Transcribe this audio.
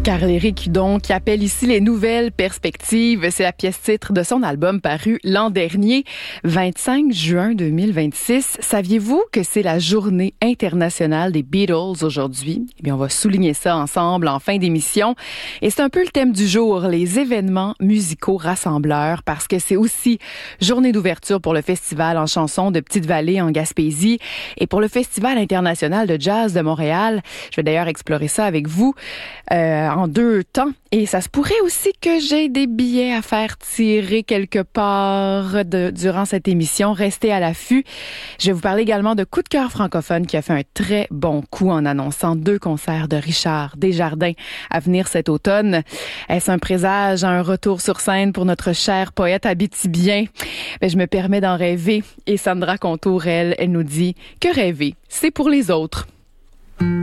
Carl-Éric Hudon qui appelle ici les nouvelles perspectives. C'est la pièce titre de son album paru l'an dernier, 25 juin 2026. Saviez-vous que c'est la journée internationale des Beatles aujourd'hui? Eh bien, on va souligner ça ensemble en fin d'émission. Et c'est un peu le thème du jour, les événements musicaux rassembleurs, parce que c'est aussi journée d'ouverture pour le festival en chansons de Petite-Vallée en Gaspésie et pour le Festival international de jazz de Montréal. Je vais d'ailleurs explorer ça avec vous en deux temps. Et ça se pourrait aussi que j'ai des billets à faire tirer quelque part durant cette émission. Restez à l'affût. Je vais vous parler également de Coup de cœur francophone qui a fait un très bon coup en annonçant 2 concerts de Richard Desjardins à venir cet automne. Est-ce un présage à un retour sur scène pour notre cher poète abitibien? Je me permets d'en rêver. Et Sandra Contour, elle nous dit que rêver, c'est pour les autres.